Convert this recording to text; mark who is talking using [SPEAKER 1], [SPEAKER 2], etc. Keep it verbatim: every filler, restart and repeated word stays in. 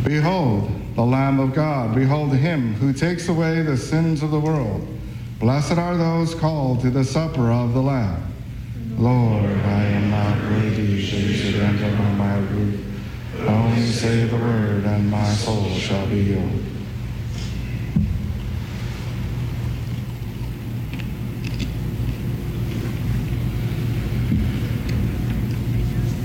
[SPEAKER 1] Behold, the Lamb of God. Behold him who takes away the sins of the world. Blessed are those called to the supper of the Lamb. Lord, I am not worthy that you should enter under my roof. Only say the word, and my soul shall be healed.